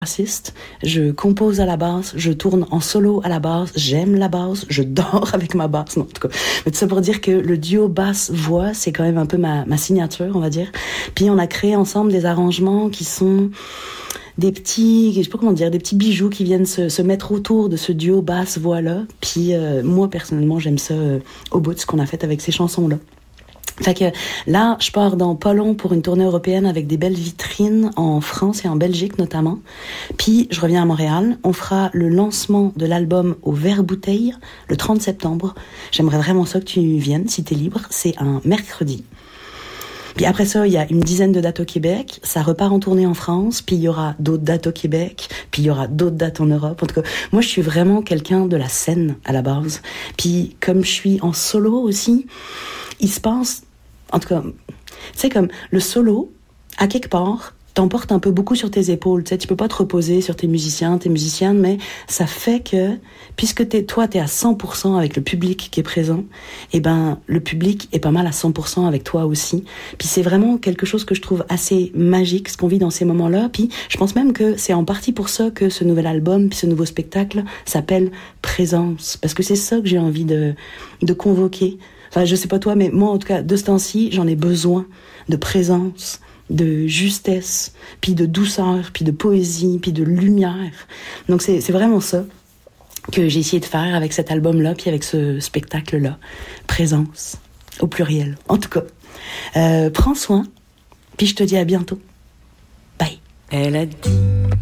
bassiste, je compose à la basse, je tourne en solo à la basse, j'aime la basse, je dors avec ma basse, non, en tout cas. Mais tout ça pour dire que le duo basse-voix, c'est quand même un peu ma signature, on va dire. Puis on a créé ensemble des arrangements qui sont des petits, je sais pas comment dire, des petits bijoux qui viennent se mettre autour de ce duo basse-voix-là. Puis moi, personnellement, j'aime ça au bout de ce qu'on a fait avec ces chansons-là. Fait que là, je pars dans pas long pour une tournée européenne avec des belles vitrines en France et en Belgique notamment. Puis je reviens à Montréal. On fera le lancement de l'album au Verre-Bouteille le 30 septembre. J'aimerais vraiment ça que tu viennes si t'es libre. C'est un mercredi. Puis après ça, il y a une dizaine de dates au Québec. Ça repart en tournée en France. Puis il y aura d'autres dates au Québec. Puis il y aura d'autres dates en Europe. En tout cas, moi, je suis vraiment quelqu'un de la scène à la base. Puis comme je suis en solo aussi, il se passe... En tout cas, c'est comme le solo, à quelque part, t'emporte un peu beaucoup sur tes épaules. Tu sais, tu peux pas te reposer sur tes musiciens, tes musiciennes, mais ça fait que, puisque t'es à 100% avec le public qui est présent, eh ben, le public est pas mal à 100% avec toi aussi. Puis c'est vraiment quelque chose que je trouve assez magique, ce qu'on vit dans ces moments-là. Puis je pense même que c'est en partie pour ça que ce nouvel album, puis ce nouveau spectacle s'appelle Présence. Parce que c'est ça que j'ai envie de convoquer. Enfin, je sais pas toi, mais moi, en tout cas, de ce temps-ci, j'en ai besoin de présence, de justesse, puis de douceur, puis de poésie, puis de lumière. Donc, c'est vraiment ça que j'ai essayé de faire avec cet album-là, puis avec ce spectacle-là. Présence, au pluriel. En tout cas, prends soin, puis je te dis à bientôt. Bye. Elle a dit,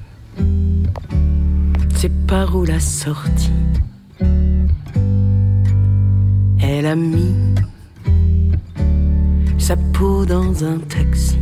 c'est par où la sortie? Elle a mis sa peau dans un taxi.